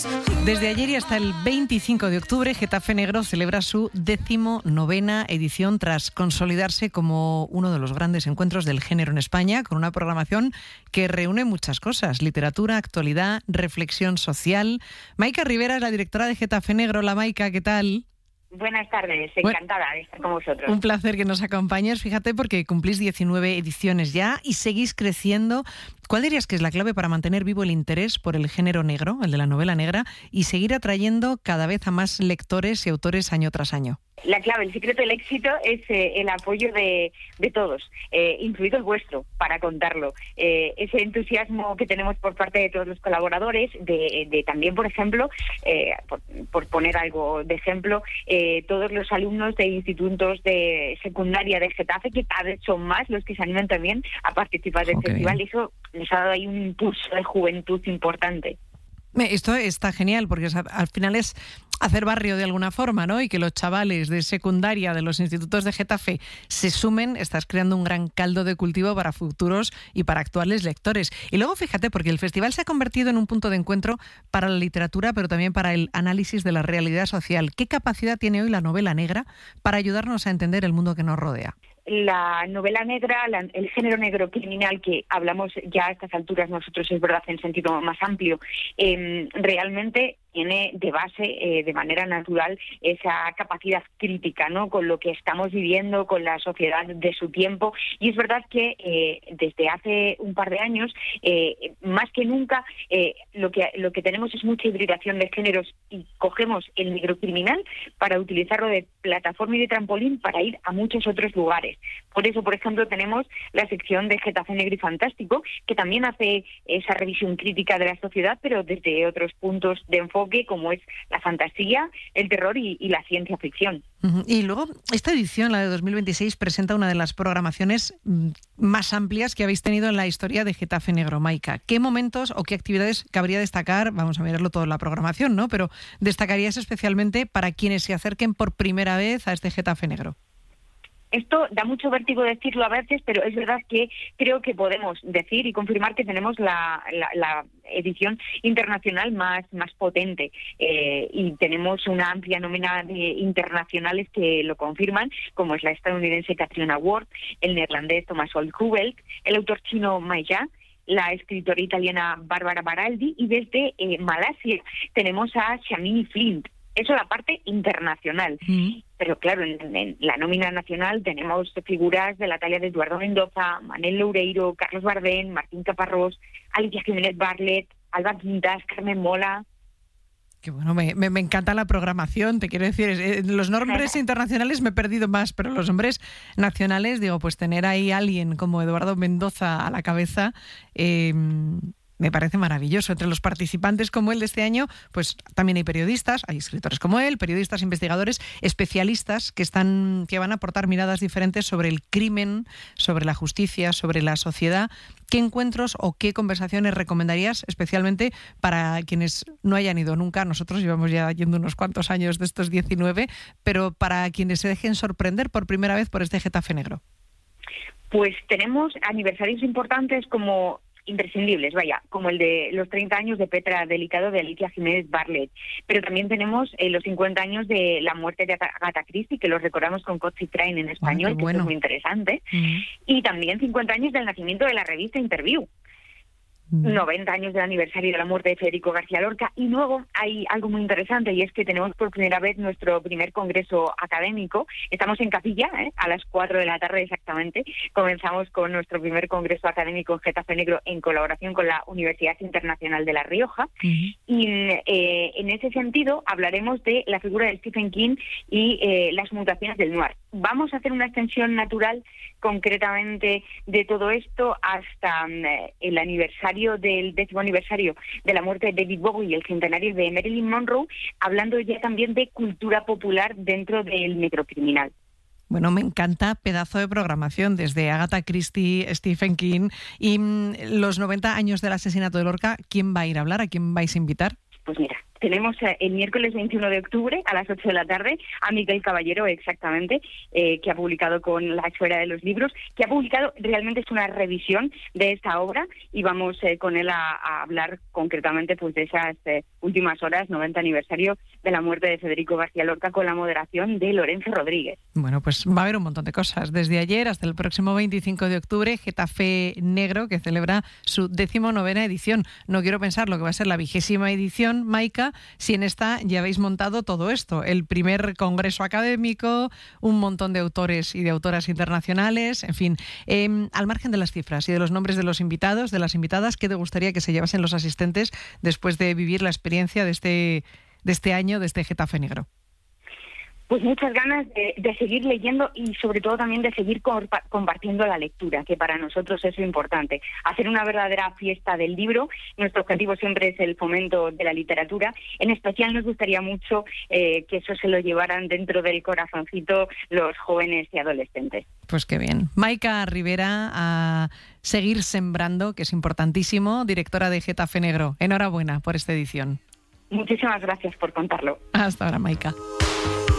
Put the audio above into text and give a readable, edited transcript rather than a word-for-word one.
Desde ayer y hasta el 25 de octubre, Getafe Negro celebra su 19ª edición tras consolidarse como uno de los grandes encuentros del género en España, con una programación que reúne muchas cosas: literatura, actualidad, reflexión social. Maika Rivera es la directora de Getafe Negro. Hola, Maika, ¿qué tal? Buenas tardes, encantada de estar con vosotros. Un placer que nos acompañes, fíjate, porque cumplís 19 ediciones ya y seguís creciendo. ¿Cuál dirías que es la clave para mantener vivo el interés por el género negro, el de la novela negra, y seguir atrayendo cada vez a más lectores y autores año tras año? La clave, el secreto del éxito es el apoyo de todos, incluido el vuestro, para contarlo. Ese entusiasmo que tenemos por parte de todos los colaboradores, de también, por ejemplo, por poner algo de ejemplo, todos los alumnos de institutos de secundaria de Getafe, que cada vez son más los que se animan también a participar del festival. Eso les ha dado ahí un impulso de juventud importante. Esto está genial, porque al final es hacer barrio de alguna forma, ¿no? Y que los chavales de secundaria de los institutos de Getafe se sumen. Estás creando un gran caldo de cultivo para futuros y para actuales lectores. Y luego fíjate, porque el festival se ha convertido en un punto de encuentro para la literatura, pero también para el análisis de la realidad social. ¿Qué capacidad tiene hoy la novela negra para ayudarnos a entender el mundo que nos rodea? La novela negra, el género negro criminal, que hablamos ya a estas alturas nosotros, es verdad, en sentido más amplio, realmente tiene de base, de manera natural, esa capacidad crítica, ¿no?, con lo que estamos viviendo, con la sociedad de su tiempo. Y es verdad que desde hace un par de años, más que nunca, lo que tenemos es mucha hibridación de géneros, y cogemos el negro criminal para utilizarlo de plataforma y de trampolín para ir a muchos otros lugares. Por eso, por ejemplo, tenemos la sección de Getafe Negro y Fantástico, que también hace esa revisión crítica de la sociedad, pero desde otros puntos de enfoque, como es la fantasía, el terror y la ciencia ficción. Y luego, esta edición, la de 2026, presenta una de las programaciones más amplias que habéis tenido en la historia de Getafe Negro, Maika. ¿Qué momentos o qué actividades cabría destacar? Vamos a mirarlo todo en la programación, ¿no? Pero destacarías especialmente para quienes se acerquen por primera vez a este Getafe Negro. Esto da mucho vértigo decirlo a veces, pero es verdad que creo que podemos decir y confirmar que tenemos la edición internacional más potente, y tenemos una amplia nómina de internacionales que lo confirman, como es la estadounidense Katrina Ward, el neerlandés Thomas Olkuvelt, el autor chino Mai Ya, la escritora italiana Barbara Baraldi, y desde Malasia tenemos a Shamini Flint. Eso la parte internacional. Pero claro, en la nómina nacional tenemos figuras de la talla de Eduardo Mendoza, Manel Loureiro, Carlos Bardén, Martín Caparrós, Alicia Jiménez Barlet, Alba Quintas, Carmen Mola. Que bueno, me encanta la programación, te quiero decir, los nombres internacionales me he perdido más, pero los nombres nacionales, digo, pues tener ahí a alguien como Eduardo Mendoza a la cabeza, me parece maravilloso. Entre los participantes como él de este año, pues también hay periodistas, hay escritores como él, periodistas, investigadores, especialistas que van a aportar miradas diferentes sobre el crimen, sobre la justicia, sobre la sociedad. ¿Qué encuentros o qué conversaciones recomendarías especialmente para quienes no hayan ido nunca? Nosotros llevamos ya yendo unos cuantos años de estos 19, pero para quienes se dejen sorprender por primera vez por este Getafe Negro. Pues tenemos aniversarios importantes imprescindibles, como el de los 30 años de Petra Delicado de Alicia Jiménez Barlet, pero también tenemos los 50 años de la muerte de Agatha Christie, que los recordamos con Cozy Train en español, que es muy interesante, y también 50 años del nacimiento de la revista Interview. 90 años del aniversario de la muerte de Federico García Lorca, y luego hay algo muy interesante, y es que tenemos por primera vez nuestro primer congreso académico. Estamos en Capilla, a las 4 de la tarde exactamente. Comenzamos con nuestro primer congreso académico en Getafe Negro en colaboración con la Universidad Internacional de La Rioja. Y en ese sentido hablaremos de la figura de Stephen King y las mutaciones del noir. Vamos a hacer una extensión natural concretamente de todo esto hasta el aniversario del 10º aniversario de la muerte de David Bowie y el centenario de Marilyn Monroe, hablando ya también de cultura popular dentro del necrocriminal. Bueno, me encanta, pedazo de programación, desde Agatha Christie, Stephen King y los 90 años del asesinato de Lorca. ¿Quién va a ir a hablar? ¿A quién vais a invitar? Pues mira, tenemos el miércoles 21 de octubre a las 8 de la tarde a Miguel Caballero, exactamente, que ha publicado con La Esfera de los Libros, que ha publicado, realmente es una revisión de esta obra, y vamos con él a hablar concretamente pues de esas últimas horas, 90 aniversario de la muerte de Federico García Lorca, con la moderación de Lorenzo Rodríguez. Bueno, pues va a haber un montón de cosas. Desde ayer hasta el próximo 25 de octubre, Getafe Negro, que celebra su 19ª edición. No quiero pensar lo que va a ser la 20ª edición, Maika, si en esta ya habéis montado todo esto. El primer congreso académico, un montón de autores y de autoras internacionales, en fin. Al margen de las cifras y de los nombres de los invitados, de las invitadas, ¿qué te gustaría que se llevasen los asistentes después de vivir la experiencia de este año, de este Getafe Negro? Pues muchas ganas de seguir leyendo y sobre todo también de seguir compartiendo la lectura, que para nosotros es lo importante. Hacer una verdadera fiesta del libro. Nuestro objetivo siempre es el fomento de la literatura. En especial nos gustaría mucho que eso se lo llevaran dentro del corazoncito los jóvenes y adolescentes. Pues qué bien. Maika Rivera, a seguir sembrando, que es importantísimo, directora de Getafe Negro. Enhorabuena por esta edición. Muchísimas gracias por contarlo. Hasta ahora, Maika.